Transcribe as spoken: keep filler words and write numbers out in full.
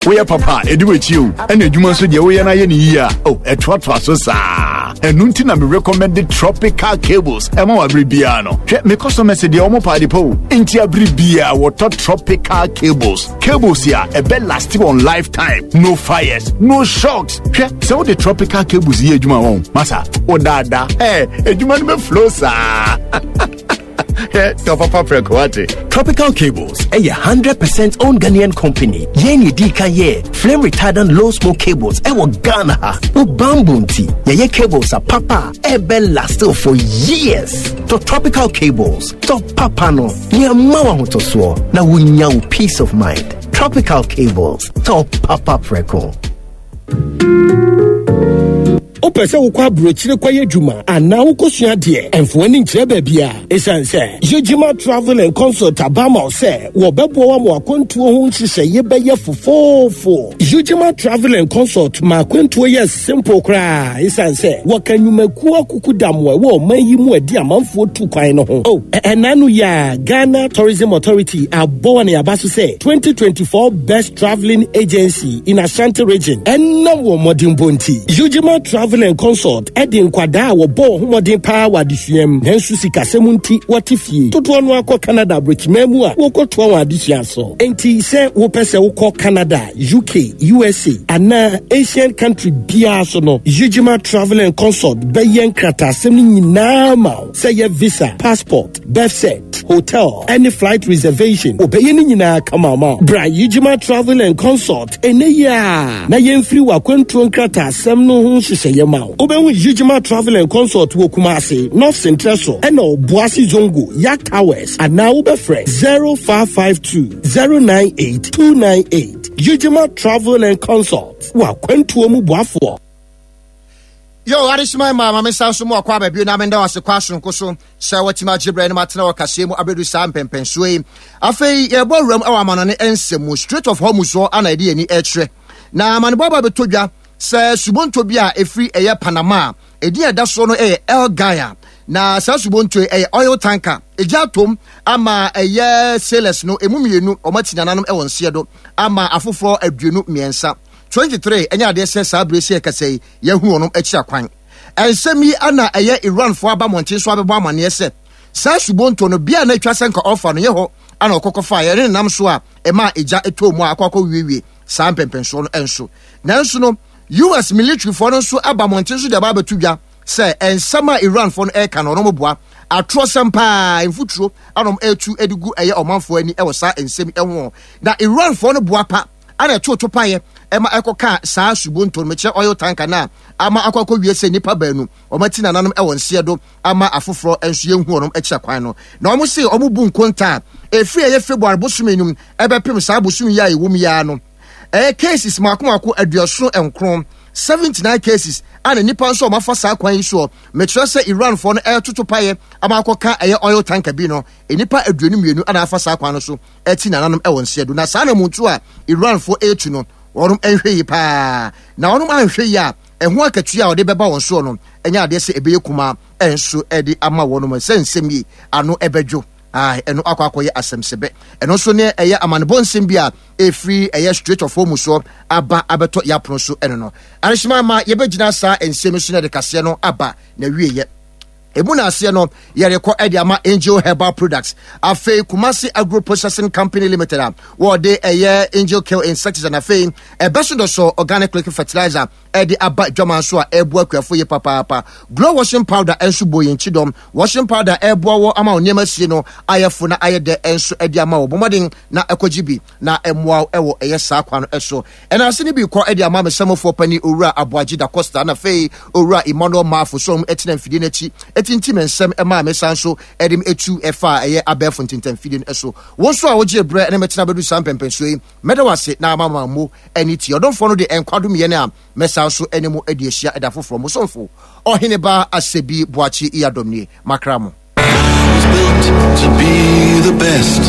we papa edi wechi o ena adwuma so de we na ye ne yi a oh etwatwa so saa enu nti na me recommend Tropical Cables ema wa bribia no hwe me customers de omo party po nti abribia water Tropical Cables cables ya e be last on lifetime, no fires, no shocks. hwe so the Tropical Cables ye adwuma won masa o dada eh adwuma no be flow saa Tropical Cables, a one hundred percent owned Ghanaian company. Yeni Dika ye, flame retardant low smoke cables, ewo Ghana ha. No bambunti, ye ye cables are papa, ebe lasted for years. To Tropical Cables, to papa no, ni mawa motoswo, na winya peace of mind. Tropical Cables, to papa preko. Opese wo kwa brochire kwa yedwuma ana wo kosua de enfo ni nkyere ba bia esanse Yojima Travel and Consult abama se wo bebo wa mo akwantuo ho nhihye ye beye fofofo. Yojima Travel and Consult ma akwantuo ye simple kra esanse wo kanwumaku akuku damwe wo mayi mu adi amanfo tu kwan no ho. Oh enanu ya Ghana Tourism Authority abo na yabaso se twenty twenty-four best traveling agency in Ashanti region enna wo modern bonti. Yojima Travel and Consult Edin Kwada wo bo homodin pa wadisuam nansu sikasemunti watifie toto no akọ Canada brechmemu a wo koto wa adisia so enti se wo pese wo kọ Canada U K U S A ana Asian country bia so no Yojima Travel and Consult beyen krata sem nyina ma say your visa passport birth cert hotel any flight reservation obeyen nyina kama ma bra Yojima Travel and Consult eneya na yemfiri wa kwantuo krata sem no ho hyehyeye ma Oben Yojima Travel and Consult wo Kumasi North Central so eno Boasi Zongo Yak Towers and now be fresh zero five five two zero nine eight two nine eight. Yojima Travel and Consult wa kwantuo mu boafo. Yo, Arishma mama me sanso mo akwa ba bi na menda wase kwaso nkoso sha watima gibre na matena wakase mu abedu sam pempensoe afei ye bo ram awa manane ensemu straight of home so ana ide ni ekre na mane baba betodwa se subonto bia efri eye Panama edi eda so no eye El Gaya na sa subonto eye oil tanker eja tom ama eye sailors no emumienu omatina nanom e wonse do ama afoforo aduenu miensa twenty-three enya ade se sa bresi e kasei yehu onom achi akwan ensemi ana eye Iran fo aba montin so abebo amane se sa subonto no bia na twa senka offer no ye ho ana okokofa ye ne nam so a e ma eja etomu akokọ wiewie sa mpempenso no enso nanso no U S military for no so aba montin so de ba betudwa say ensama Iran for no e ka no no boa atro sempa enfuturo anom etu edigu eye omanfo ani e wosa ensemi enwo na Iran for no boa pa ana toto paye e ma ekoka saa subonto meche oil tanker na ama akokọ wie se nipa baanu omati nananom e wonse do ama afoforo enso yehu onom echa kwan no na omo se omo bu nkonta efri eye February bosumenum e bepem saa bosun ya ewum ya no eh cases makomako aduoso enkron seventy-nine cases and nipa nso ma fa saa kwan so metre se Iran for no air toto paye ama akoka eye oil tanker bi no enipa aduonu mienu ana afa saa kwan no so eti nananom e wonse do na saa na muntu a Iran for etu no worum enhwe yi pa na worum anhwe yi a eho akatu a ode beba won so no enya ade se ebeye kuma enso edi ama wonum sensem yi ano ebedwo ai eno akwakoye asemsebe eno so ne eye amanebo nsem bia efri eye straight of home so aba abeto yapro so eno no arishima ma yebegina sa ensem so ne de kase no aba na wieye Ebuna ase no yere ko edi ama Angel Herbal Products afei Kumasi Agro Processing Company Limited a wo de eye Angel Kill Insecticide na afei ebeso do so organic liquid fertilizer edi aba dwaman so a ebu akuafo ye papa papa glow washing powder enso boyenchi dom washing powder ebu wo ama onyema sie no ayefo na ayede enso edi ama wo bomoden na ekogibi na emwa ewo eye saa kwa no eso ena ase ni bi ko edi ama mesamofo pani owura Aboaji da Costa na afei owura Emmanuel Mafo so etina mfidi na chi tintim ensem ema mesanso edim etu efa eye abefo tintim fidin eso wo so a wo je bre na metina bedu sam pempensoe medawase na mama mo aniti odonfo no de enkwadum ye na mesanso enemo edi ehia edafofo mo sonfo ohene ba asebi Boachi iyadomni makramo to be the best.